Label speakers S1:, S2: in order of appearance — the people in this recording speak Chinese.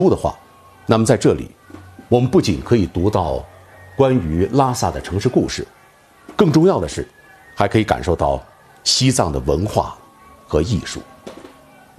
S1: 的话，那么在这里，我们不仅可以读到关于拉萨的城市故事，更重要的是，还可以感受到西藏的文化和艺术。